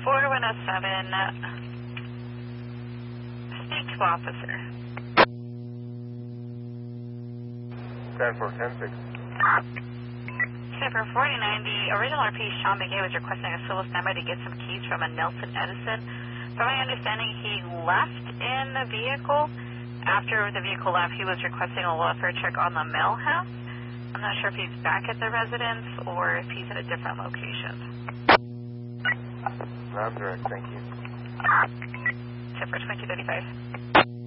4107, speak to officer. 10-4-10-6. For 4090, original RP Sean McGay was requesting a civil standby to get some keys from a Nelson Edison. From my understanding, he left in the vehicle. After the vehicle left, he was requesting a welfare check on the mail house. I'm not sure if he's back at the residence or if he's at a different location. I'm direct, thank you. For 2235.